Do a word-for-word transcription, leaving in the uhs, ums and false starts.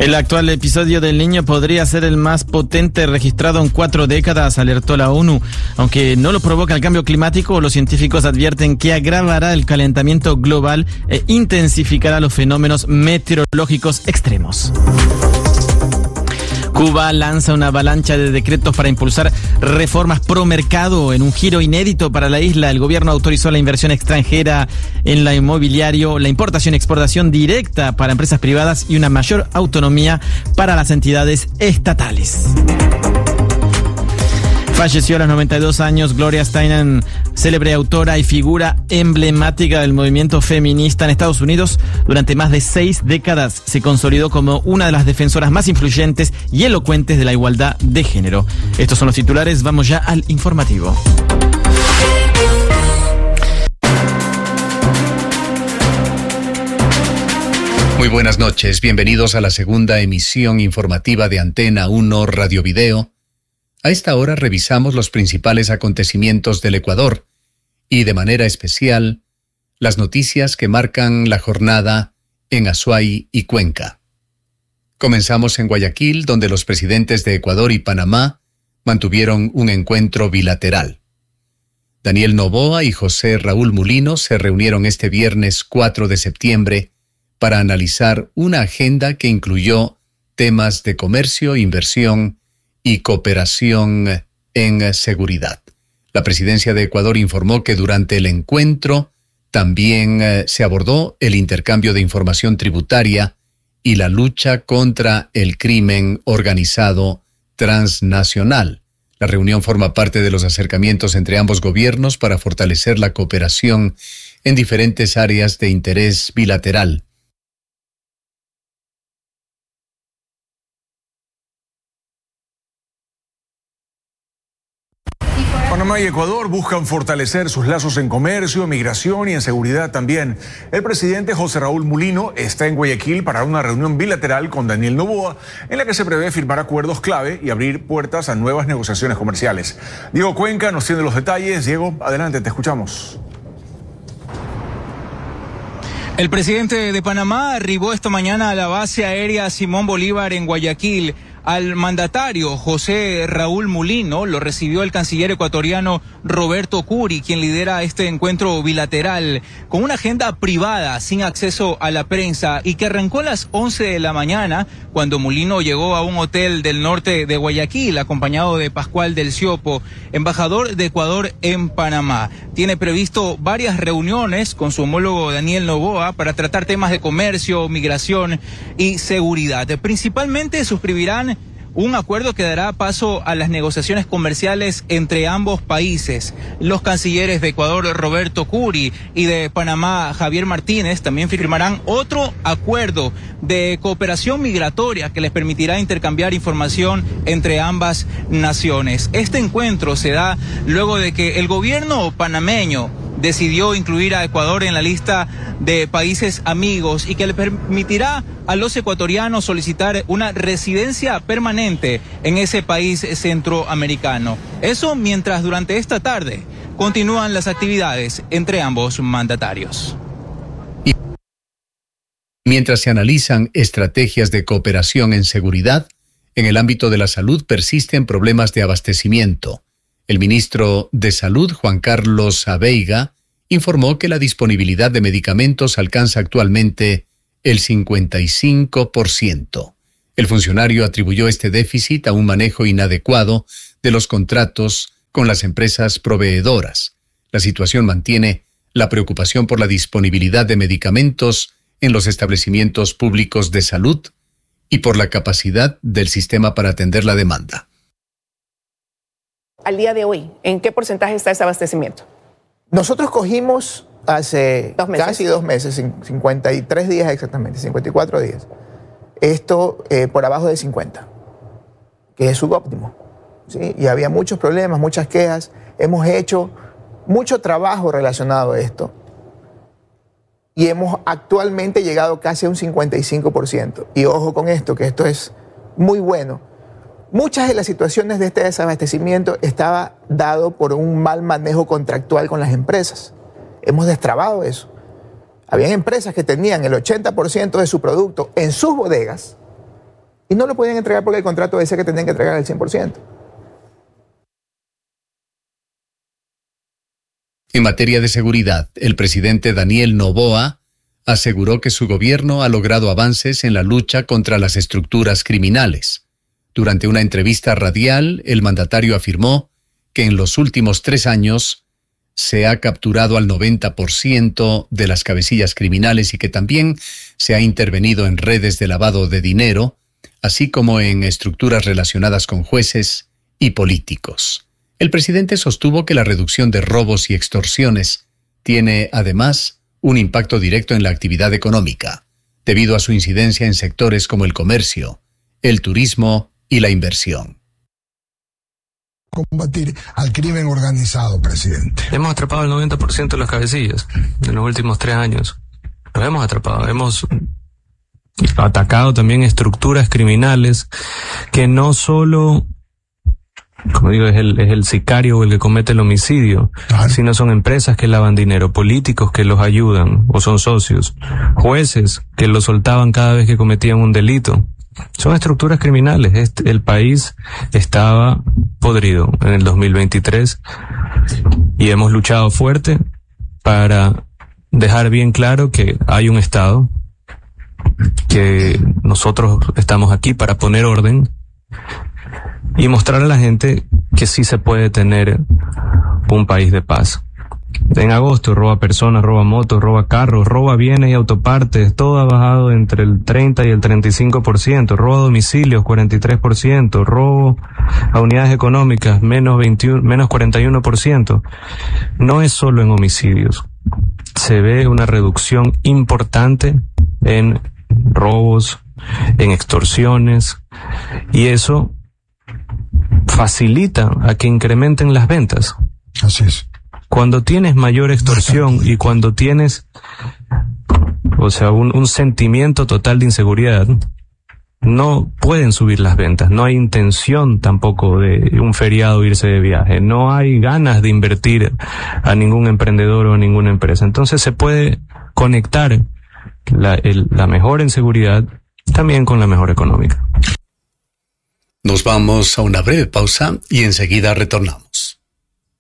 El actual episodio del Niño podría ser el más potente registrado en cuatro décadas, alertó la ONU. Aunque no lo provoca el cambio climático, los científicos advierten que agravará el calentamiento global e intensificará los fenómenos meteorológicos extremos. Cuba lanza una avalancha de decretos para impulsar reformas pro mercado. En un giro inédito para la isla, el gobierno autorizó la inversión extranjera en la inmobiliario, la importación y exportación directa para empresas privadas y una mayor autonomía para las entidades estatales. Falleció a los noventa y dos años Gloria Steinem, célebre autora y figura emblemática del movimiento feminista en Estados Unidos. Durante más de seis décadas se consolidó como una de las defensoras más influyentes y elocuentes de la igualdad de género. Estos son los titulares, vamos ya al informativo. Muy buenas noches, bienvenidos a la segunda emisión informativa de Antena uno Radio Video. A esta hora revisamos los principales acontecimientos del Ecuador y, de manera especial, las noticias que marcan la jornada en Azuay y Cuenca. Comenzamos en Guayaquil, donde los presidentes de Ecuador y Panamá mantuvieron un encuentro bilateral. Daniel Noboa y José Raúl Mulino se reunieron este viernes cuatro de septiembre para analizar una agenda que incluyó temas de comercio, inversión y cooperación en seguridad. La presidencia de Ecuador informó que durante el encuentro también eh, se abordó el intercambio de información tributaria y la lucha contra el crimen organizado transnacional. La reunión forma parte de los acercamientos entre ambos gobiernos para fortalecer la cooperación en diferentes áreas de interés bilateral. Panamá y Ecuador buscan fortalecer sus lazos en comercio, migración y en seguridad también. El presidente José Raúl Mulino está en Guayaquil para una reunión bilateral con Daniel Noboa, en la que se prevé firmar acuerdos clave y abrir puertas a nuevas negociaciones comerciales. Diego Cuenca nos tiene los detalles. Diego, adelante, te escuchamos. El presidente de Panamá arribó esta mañana a la base aérea Simón Bolívar en Guayaquil. Al mandatario José Raúl Mulino lo recibió el canciller ecuatoriano Roberto Curi, quien lidera este encuentro bilateral con una agenda privada sin acceso a la prensa y que arrancó a las once de la mañana cuando Mulino llegó a un hotel del norte de Guayaquil acompañado de Pascual del Ciopo, embajador de Ecuador en Panamá. Tiene previsto varias reuniones con su homólogo Daniel Noboa para tratar temas de comercio, migración y seguridad. Principalmente suscribirán un acuerdo que dará paso a las negociaciones comerciales entre ambos países. Los cancilleres de Ecuador, Roberto Curi, y de Panamá, Javier Martínez, también firmarán otro acuerdo de cooperación migratoria que les permitirá intercambiar información entre ambas naciones. Este encuentro se da luego de que el gobierno panameño decidió incluir a Ecuador en la lista de países amigos y que le permitirá a los ecuatorianos solicitar una residencia permanente en ese país centroamericano. Eso mientras durante esta tarde continúan las actividades entre ambos mandatarios. Y mientras se analizan estrategias de cooperación en seguridad, en el ámbito de la salud persisten problemas de abastecimiento. El ministro de Salud, Juan Carlos Abeiga, informó que la disponibilidad de medicamentos alcanza actualmente el cincuenta y cinco por ciento. El funcionario atribuyó este déficit a un manejo inadecuado de los contratos con las empresas proveedoras. La situación mantiene la preocupación por la disponibilidad de medicamentos en los establecimientos públicos de salud y por la capacidad del sistema para atender la demanda. Al día de hoy, ¿en qué porcentaje está ese abastecimiento? Nosotros cogimos hace ¿Dos meses? casi dos meses, cincuenta y tres días exactamente, cincuenta y cuatro días. Esto eh, por abajo de cincuenta, que es subóptimo, ¿sí? Y había muchos problemas, muchas quejas. Hemos hecho mucho trabajo relacionado a esto y hemos actualmente llegado casi a un cincuenta y cinco por ciento. Y ojo con esto, que esto es muy bueno. Muchas de las situaciones de este desabastecimiento estaba dado por un mal manejo contractual con las empresas. Hemos destrabado eso. Habían empresas que tenían el ochenta por ciento de su producto en sus bodegas Y no lo podían entregar porque el contrato decía que tenían que entregar el cien por ciento. En materia de seguridad, el presidente Daniel Noboa aseguró que su gobierno ha logrado avances en la lucha contra las estructuras criminales. Durante una entrevista radial, el mandatario afirmó que en los últimos tres años se ha capturado al noventa por ciento de las cabecillas criminales y que también se ha intervenido en redes de lavado de dinero, así como en estructuras relacionadas con jueces y políticos. El presidente sostuvo que la reducción de robos y extorsiones tiene, además, un impacto directo en la actividad económica, debido a su incidencia en sectores como el comercio, el turismo y la inversión. Combatir al crimen organizado, presidente. Hemos atrapado el noventa por ciento de las cabecillas en los últimos tres años. Los hemos atrapado. Hemos atacado también estructuras criminales que no solo, como digo, es el, es el sicario o el que comete el homicidio, claro, sino son empresas que lavan dinero, políticos que los ayudan o son socios, jueces que los soltaban cada vez que cometían un delito. Son estructuras criminales. Este, el país estaba podrido en el dos mil veintitrés y hemos luchado fuerte para dejar bien claro que hay un Estado, que nosotros estamos aquí para poner orden y mostrar a la gente que sí se puede tener un país de paz. En agosto roba personas, roba motos, roba carros, roba bienes y autopartes, todo ha bajado entre el treinta y el treinta y cinco por ciento, roba domicilios cuarenta y tres por ciento, robo a unidades económicas menos veintiuno, menos cuarenta y uno por ciento. No es solo en homicidios, se ve una reducción importante en robos, en extorsiones, y eso facilita a que incrementen las ventas. Así es. Cuando tienes mayor extorsión y cuando tienes, o sea, un, un sentimiento total de inseguridad, no pueden subir las ventas. No hay intención tampoco de un feriado irse de viaje. No hay ganas de invertir a ningún emprendedor o a ninguna empresa. Entonces se puede conectar la, el, la mejora en seguridad también con la mejora económica. Nos vamos a una breve pausa y enseguida retornamos.